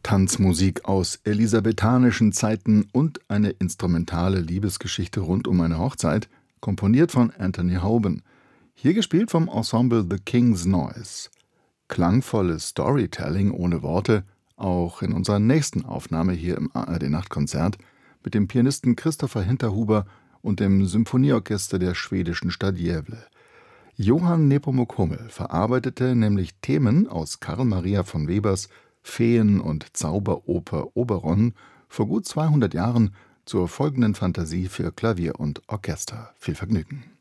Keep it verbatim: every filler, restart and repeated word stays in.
Tanzmusik aus elisabethanischen Zeiten und eine instrumentale Liebesgeschichte rund um eine Hochzeit, komponiert von Anthony Hoban. Hier gespielt vom Ensemble The King's Noise. Klangvolles Storytelling ohne Worte, auch in unserer nächsten Aufnahme hier im A R D-Nachtkonzert mit dem Pianisten Christopher Hinterhuber und dem Symphonieorchester der schwedischen Stadt Gävle. Johann Nepomuk Hummel verarbeitete nämlich Themen aus Carl Maria von Webers Feen- und Zauberoper Oberon vor gut zweihundert Jahren zur folgenden Fantasie für Klavier und Orchester. Viel Vergnügen.